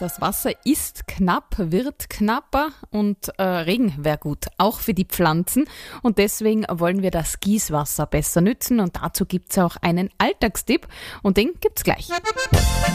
Das Wasser ist knapp, wird knapper und Regen wäre gut, auch für die Pflanzen. Und deswegen wollen wir das Gießwasser besser nützen und dazu gibt's auch einen Alltagstipp und den gibt's gleich.